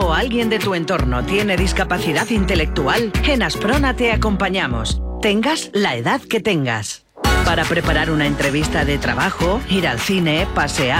o alguien de tu entorno tiene discapacidad intelectual, en Asprona te acompañamos, tengas la edad que tengas. Para preparar una entrevista de trabajo, ir al cine, pasear